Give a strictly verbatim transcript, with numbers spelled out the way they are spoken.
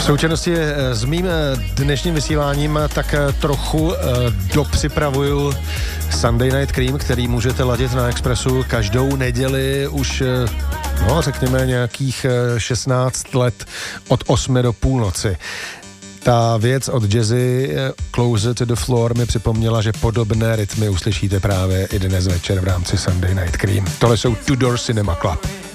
V součinnosti s mým dnešním vysíláním tak trochu dopřipravuju Sunday Night Cream, který můžete ladit na Expressu každou neděli už, no řekněme nějakých šestnáct let od osmi do půlnoci. Ta věc od Jazzy Closer to the Floor mi připomněla, že podobné rytmy uslyšíte právě i dnes večer v rámci Sunday Night Cream. Tohle jsou Tudor Cinema Club.